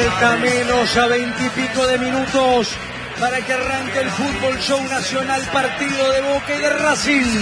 Falta menos a 20 y pico de minutos para que arranque el Fútbol Show Nacional, partido de Boca y de Racing.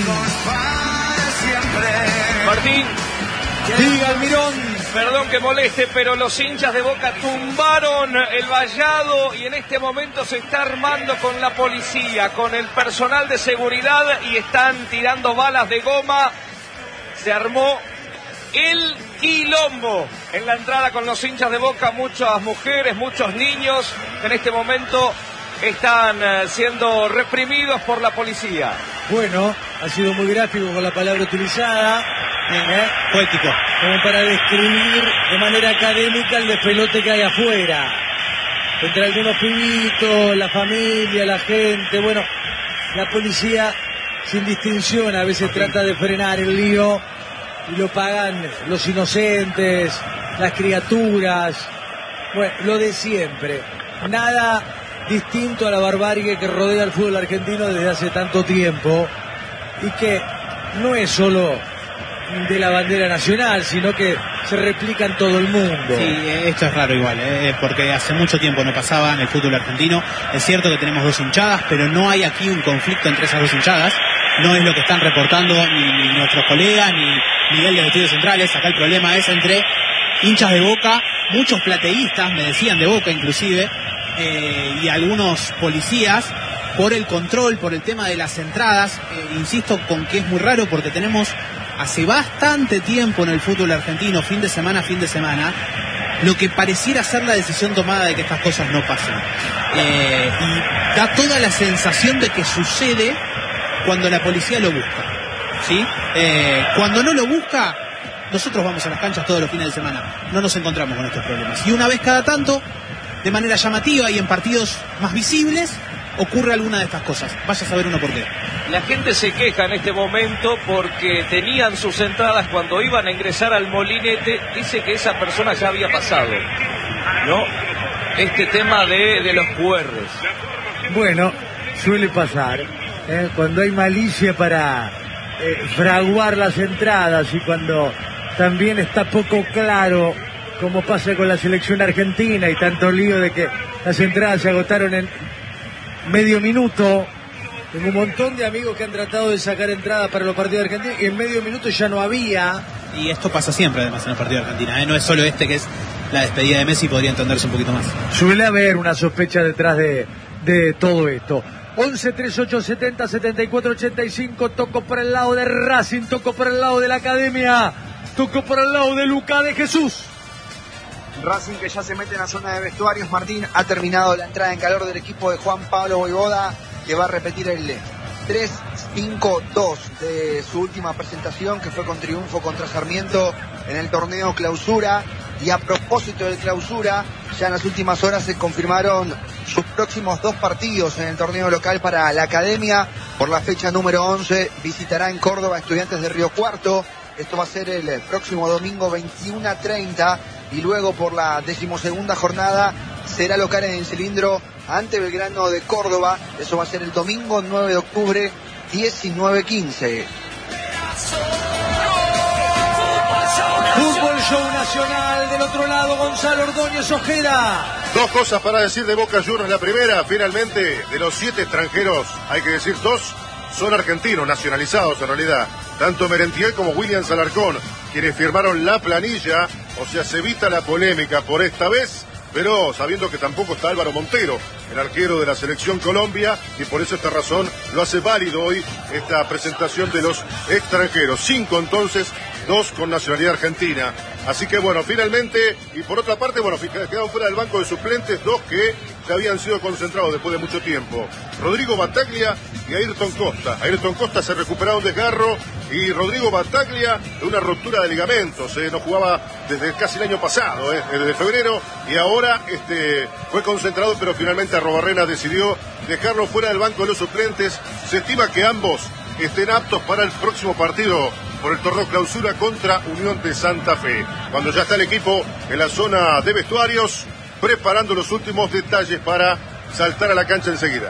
Martín, diga Almirón. Perdón que moleste, pero los hinchas de Boca tumbaron el vallado y en este momento se está armando con la policía, con el personal de seguridad y están tirando balas de goma. Se armó el quilombo en la entrada con los hinchas de Boca, muchas mujeres, muchos niños que en este momento están siendo reprimidos por la policía. Bueno, ha sido muy gráfico con la palabra utilizada, poético, como para describir de manera académica el despelote que hay afuera, entre algunos pibitos, la familia, la gente. Bueno, la policía sin distinción a veces trata de frenar el lío y lo pagan los inocentes, las criaturas, bueno, lo de siempre, nada distinto a la barbarie que rodea el fútbol argentino desde hace tanto tiempo y que no es solo de la bandera nacional, sino que se replica en todo el mundo. Sí, esto es raro igual, porque hace mucho tiempo no pasaba en el fútbol argentino. Es cierto que tenemos dos hinchadas, pero no hay aquí un conflicto entre esas dos hinchadas. No es lo que están reportando ni nuestros colegas, ni Miguel de los Estudios Centrales. Acá el problema es entre hinchas de Boca, muchos plateístas, me decían de Boca inclusive, y algunos policías, por el control, por el tema de las entradas. Insisto con que es muy raro porque tenemos hace bastante tiempo en el fútbol argentino, fin de semana, lo que pareciera ser la decisión tomada de que estas cosas no pasen. Y da toda la sensación de que sucede cuando la policía lo busca, ¿sí? Cuando no lo busca, nosotros vamos a las canchas todos los fines de semana, no nos encontramos con estos problemas. Y una vez cada tanto, de manera llamativa y en partidos más visibles, ocurre alguna de estas cosas. Vaya a saber uno por qué. La gente se queja en este momento porque tenían sus entradas cuando iban a ingresar al molinete. Dice que esa persona ya había pasado, ¿no? Este tema de los QRs. Bueno, suele pasar, cuando hay malicia para fraguar las entradas y cuando también está poco claro, como pasa con la selección argentina y tanto lío de que las entradas se agotaron en medio minuto. Tengo un montón de amigos que han tratado de sacar entradas para los partidos de Argentina y en medio minuto ya no había. Y esto pasa siempre además en los partidos de Argentina, no es solo este que es la despedida de Messi, podría entenderse un poquito más. Suele haber una sospecha detrás de todo esto. 11 38 70 74 85. Toco para el lado de Racing, toco para el lado de la Academia, toco para el lado de Luca de Jesús. Racing que ya se mete en la zona de vestuarios. Martín, ha terminado la entrada en calor del equipo de Juan Pablo Vojvoda, que va a repetir el 3-5-2 de su última presentación, que fue con triunfo contra Sarmiento en el torneo Clausura. Y a propósito del Clausura, ya en las últimas horas se confirmaron sus próximos dos partidos en el torneo local para la Academia. Por la fecha número 11 visitará en Córdoba Estudiantes de Río Cuarto. Esto va a ser el próximo domingo 21:30. Y luego por la 12ª jornada será local en el Cilindro ante Belgrano de Córdoba. Eso va a ser el domingo 9 de octubre, 19:15. Fútbol Show Nacional, del otro lado Gonzalo Ordóñez Ojeda. Dos cosas para decir de Boca Juniors. La primera, finalmente, de los 7 extranjeros, hay que decir 2 son argentinos, nacionalizados en realidad. Tanto Merentiel como William Alarcón, quienes firmaron la planilla. O sea, se evita la polémica por esta vez, pero sabiendo que tampoco está Álvaro Montero, el arquero de la Selección Colombia, y por eso esta razón lo hace válido hoy esta presentación de los extranjeros. 5 entonces, 2 con nacionalidad argentina. Así que bueno, finalmente, y por otra parte, bueno, quedaron fuera del banco de suplentes 2 que ya habían sido concentrados después de mucho tiempo. Rodrigo Bataglia y Ayrton Costa. Ayrton Costa se recuperó un desgarro y Rodrigo Bataglia de una ruptura de ligamentos. No jugaba desde casi el año pasado, desde febrero, y ahora fue concentrado, pero finalmente Arrobarrena decidió dejarlo fuera del banco de los suplentes. Se estima que ambos estén aptos para el próximo partido por el torneo Clausura contra Unión de Santa Fe, cuando ya está el equipo en la zona de vestuarios preparando los últimos detalles para saltar a la cancha enseguida.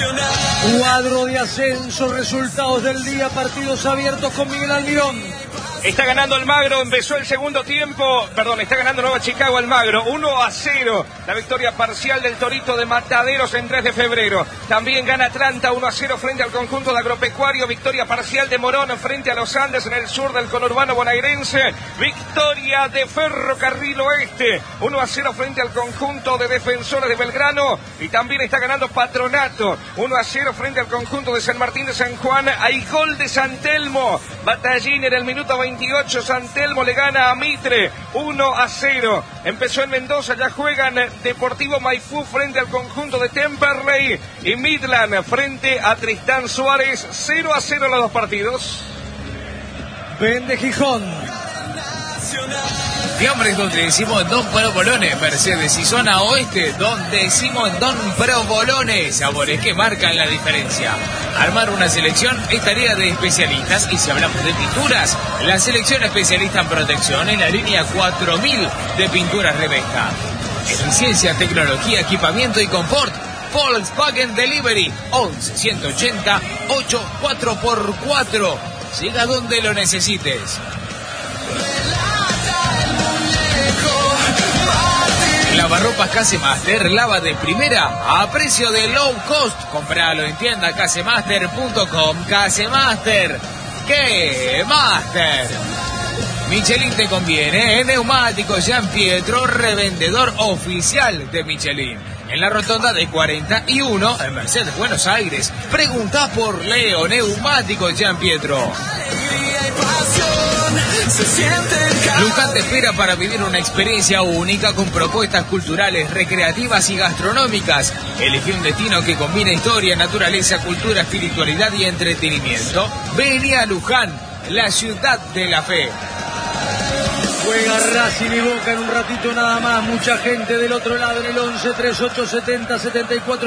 Cuadro de ascenso, resultados del día, partidos abiertos con Miguel Almirón. Está ganando Almagro, empezó el segundo tiempo, está ganando Nueva Chicago Almagro, 1-0, la victoria parcial del Torito de Mataderos en 3 de febrero. También gana Atlanta 1-0 frente al conjunto de Agropecuario, victoria parcial de Morón frente a los Andes en el sur del conurbano bonaerense, victoria de Ferrocarril Oeste, 1-0 frente al conjunto de Defensores de Belgrano, y también está ganando Patronato, 1-0 frente al conjunto de San Martín de San Juan. Hay gol de San Telmo, Batallín en el minuto 28, San Telmo le gana a Mitre 1-0. Empezó en Mendoza, ya juegan Deportivo Maipú frente al conjunto de Temperley y Midland frente a Tristán Suárez, 0-0 los dos partidos. Vende Gijón. Fiambres, donde decimos Don Provolones, Mercedes y zona oeste, donde decimos Don Provolones, sabores que marcan la diferencia. Armar una selección es tarea de especialistas, y si hablamos de pinturas, la selección especialista en protección en la línea 4000 de pinturas Rebecca. Eficiencia, tecnología, equipamiento y confort. Volkswagen Delivery 11 180 84x4. Llega donde lo necesites. Lavarropas Casemaster, lava de primera a precio de low cost. Compralo en tienda casemaster.com. Casemaster, ¡qué master! Michelin te conviene, Neumáticos Gian Pietro, revendedor oficial de Michelin. En la rotonda de 41, en Mercedes, Buenos Aires. Pregunta por Leo, Neumáticos Gian Pietro. Luján te espera para vivir una experiencia única con propuestas culturales, recreativas y gastronómicas. Elegí un destino que combina historia, naturaleza, cultura, espiritualidad y entretenimiento. Vení a Luján, la ciudad de la fe. Juega Racing y Boca en un ratito nada más. Mucha gente del otro lado en el 11 38 70 74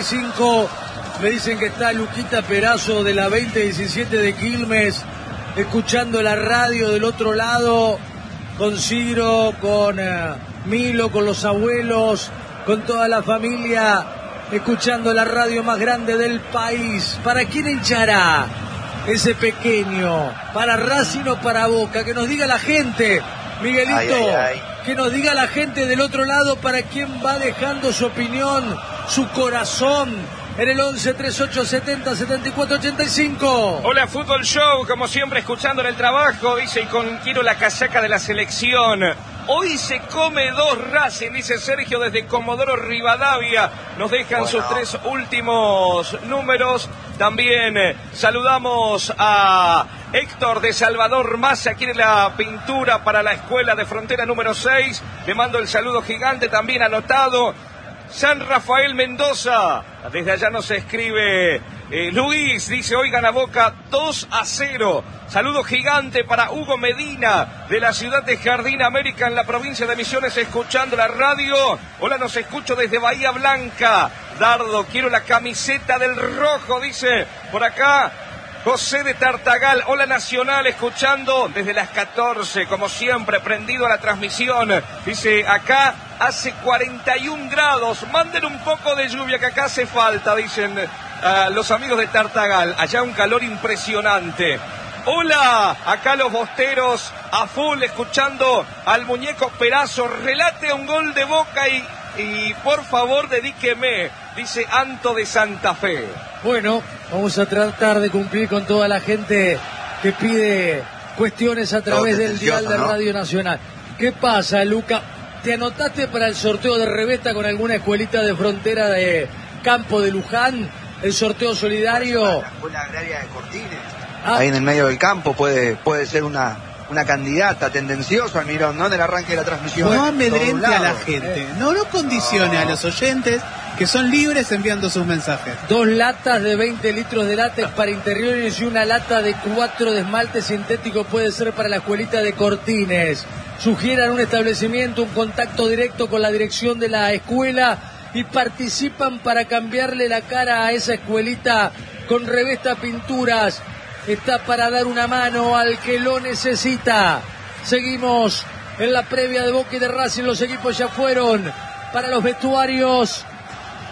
85. Me dicen que está Luquita Perazo de la 2017 de Quilmes, escuchando la radio del otro lado, con Ciro, con Milo, con los abuelos, con toda la familia, escuchando la radio más grande del país. ¿Para quién hinchará ese pequeño? ¿Para Racing o para Boca? Que nos diga la gente, Miguelito, que nos diga la gente del otro lado para quién va dejando su opinión, su corazón, en el 11 38 70 74 85. Hola, Fútbol Show, como siempre escuchando en el trabajo, dice, y quiero la casaca de la selección. Hoy se come 2 Racing, dice Sergio desde Comodoro Rivadavia. Nos dejan sus 3 últimos números. También saludamos a Héctor de Salvador Massa, quiere la pintura para la escuela de frontera número 6. Le mando el saludo gigante también anotado. San Rafael Mendoza, desde allá nos escribe Luis, dice, hoy gana Boca 2-0. Saludo gigante para Hugo Medina, de la ciudad de Jardín América, en la provincia de Misiones, escuchando la radio. Hola, nos escucho desde Bahía Blanca. Dardo, quiero la camiseta del rojo, dice por acá José de Tartagal. Hola, Nacional, escuchando desde las 14, como siempre, prendido a la transmisión. Dice, acá hace 41 grados, manden un poco de lluvia que acá hace falta, dicen los amigos de Tartagal. Allá un calor impresionante. Hola, acá los bosteros a full, escuchando al muñeco Perazo. Relate un gol de Boca y por favor dedíqueme, dice Anto de Santa Fe. Bueno, vamos a tratar de cumplir con toda la gente que pide cuestiones a través del dial de Radio Nacional. ¿Qué pasa, Luca? ¿Te anotaste para el sorteo de Rebesta con alguna escuelita de frontera de Campo de Luján? El sorteo solidario. La escuela agraria de Cortines. Ahí en el medio del campo puede ser una candidata tendenciosa, Mirón, ¿no? Del arranque de la transmisión. No amedrente a la gente, no condicione a los oyentes, que son libres enviando sus mensajes. 2 latas de 20 litros de látex para interiores y una lata de 4 de esmalte sintético puede ser para la escuelita de Cortines. Sugieran un establecimiento, un contacto directo con la dirección de la escuela y participan para cambiarle la cara a esa escuelita con Rebesta Pinturas. Está para dar una mano al que lo necesita. Seguimos en la previa de Boca y de Racing. Los equipos ya fueron para los vestuarios.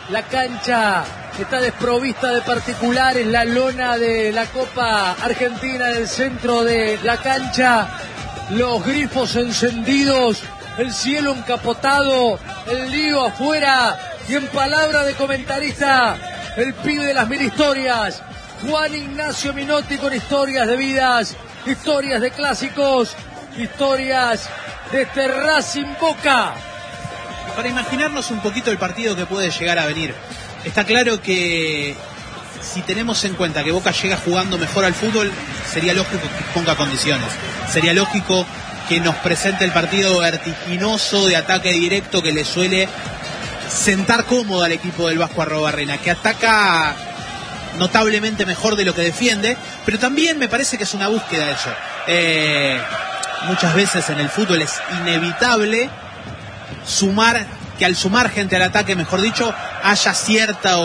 La cancha está desprovista de particulares, la lona de la Copa Argentina en el centro de la cancha, los grifos encendidos, el cielo encapotado, el lío afuera, y en palabra de comentarista, el pibe de las mil historias, Juan Ignacio Minotti, con historias de vidas, historias de clásicos, historias de este Racing Boca. Para imaginarnos un poquito el partido que puede llegar a venir, está claro que si tenemos en cuenta que Boca llega jugando mejor al fútbol, sería lógico que ponga condiciones, sería lógico que nos presente el partido vertiginoso de ataque directo que le suele sentar cómodo al equipo del Vasco Arrobarrena, que ataca notablemente mejor de lo que defiende, pero también me parece que es una búsqueda de eso. Muchas veces en el fútbol es inevitable que al sumar gente al ataque, mejor dicho, haya cierta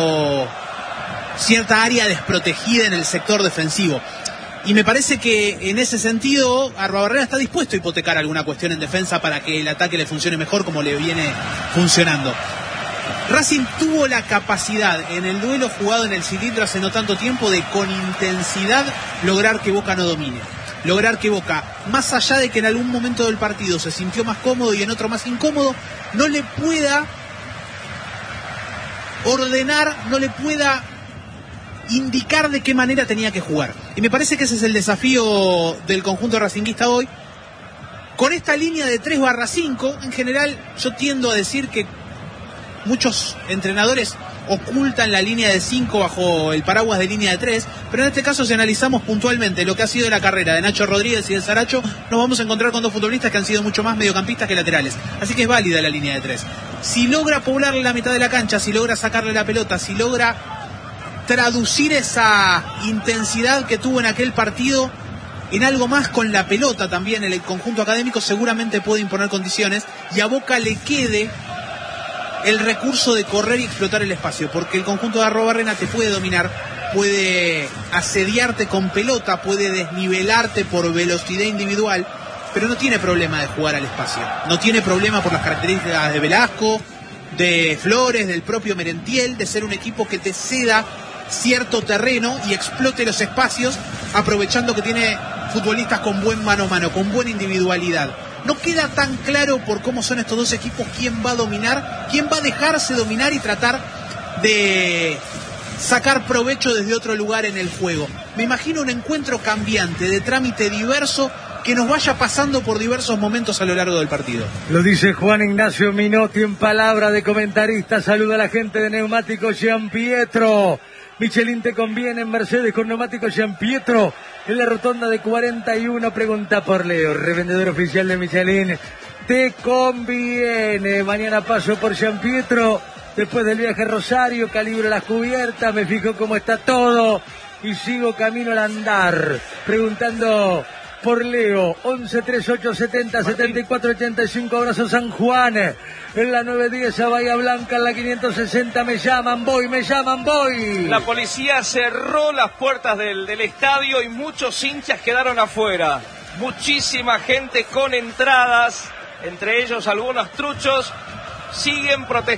área desprotegida en el sector defensivo. Y me parece que en ese sentido Arrobarrena está dispuesto a hipotecar alguna cuestión en defensa para que el ataque le funcione mejor como le viene funcionando. Racing tuvo la capacidad en el duelo jugado en el cilindro hace no tanto tiempo de con intensidad lograr que Boca no domine. Lograr que Boca, más allá de que en algún momento del partido se sintió más cómodo y en otro más incómodo, no le pueda ordenar, no le pueda indicar de qué manera tenía que jugar. Y me parece que ese es el desafío del conjunto racinguista hoy. Con esta línea de 3/5, en general yo tiendo a decir que muchos entrenadores ocultan la línea de 5 bajo el paraguas de línea de 3, pero en este caso, si analizamos puntualmente lo que ha sido la carrera de Nacho Rodríguez y de Saracho, nos vamos a encontrar con dos futbolistas que han sido mucho más mediocampistas que laterales, así que es válida la línea de 3. Si logra poblarle la mitad de la cancha, si logra sacarle la pelota, si logra traducir esa intensidad que tuvo en aquel partido en algo más con la pelota también en el conjunto académico, seguramente puede imponer condiciones y a Boca le quede el recurso de correr y explotar el espacio, porque el conjunto de Arrobarrena te puede dominar, puede asediarte con pelota, puede desnivelarte por velocidad individual, pero no tiene problema de jugar al espacio, no tiene problema por las características de Velasco, de Flores, del propio Merentiel, de ser un equipo que te ceda cierto terreno y explote los espacios, aprovechando que tiene futbolistas con buen mano a mano, con buena individualidad. No queda tan claro por cómo son estos dos equipos quién va a dominar, quién va a dejarse dominar y tratar de sacar provecho desde otro lugar en el juego. Me imagino un encuentro cambiante, de trámite diverso, que nos vaya pasando por diversos momentos a lo largo del partido. Lo dice Juan Ignacio Minotti en palabra de comentarista. Saluda a la gente de Neumáticos Gianpietro. Michelin te conviene en Mercedes con Neumáticos Gianpietro. En la rotonda de 41, pregunta por Leo, revendedor oficial de Michelin. Te conviene. Mañana paso por Gianpietro. Después del viaje a Rosario, calibro las cubiertas, me fijo cómo está todo y sigo camino al andar. Preguntando por Leo, 11 38 70 74 85, abrazo San Juan. En la 910 a Bahía Blanca, en la 560, me llaman, voy. La policía cerró las puertas del estadio y muchos hinchas quedaron afuera. Muchísima gente con entradas, entre ellos algunos truchos, siguen protestando.